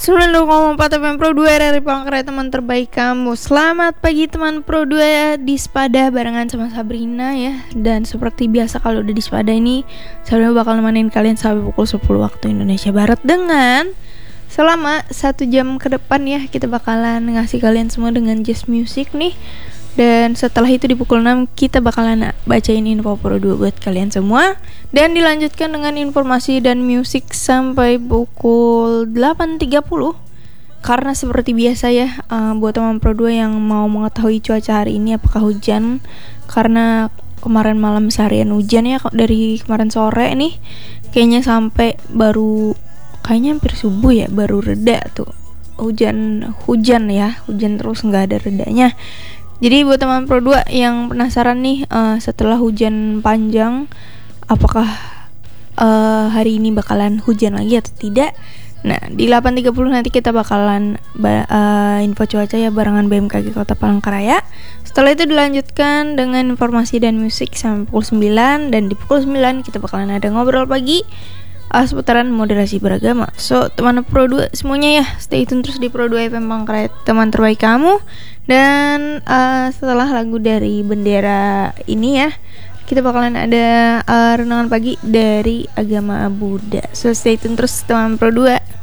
92,4 FM Pro 2 RRI Palangkaraya, teman terbaik kamu. Selamat pagi teman Pro 2 di Spada barengan sama Sabrina ya. Dan seperti biasa kalau udah di Spada ini, Sabrina bakal nemenin kalian sampai pukul 10 waktu Indonesia Barat. Dengan selama 1 jam ke depan ya, kita bakalan ngasih kalian semua dengan jazz music nih. Dan setelah itu di pukul 6 kita bakalan bacain info Pro 2 buat kalian semua. Dan dilanjutkan dengan informasi dan musik sampai pukul 8.30. Karena seperti biasa ya, buat teman Pro 2 yang mau mengetahui cuaca hari ini apakah hujan, karena kemarin malam seharian hujan ya, dari kemarin sore nih kayaknya sampai kayaknya hampir subuh ya baru reda tuh hujan ya, hujan terus nggak ada redanya. Jadi buat teman Pro 2 yang penasaran nih, setelah hujan panjang apakah hari ini bakalan hujan lagi atau tidak? Nah, di 8.30 nanti kita bakalan info cuaca ya barengan BMKG Kota Palangkaraya. Setelah itu dilanjutkan dengan informasi dan musik sampai pukul 9. Dan di pukul 9 kita bakalan ada ngobrol pagi seputaran moderasi beragama. So, teman Pro 2 semuanya ya, stay tune terus di Pro 2 FM Palangkaraya, teman terbaik kamu. Dan setelah lagu dari bendera ini ya, kita bakalan ada renungan pagi dari agama Buddha. So, stay tune terus teman Pro 2.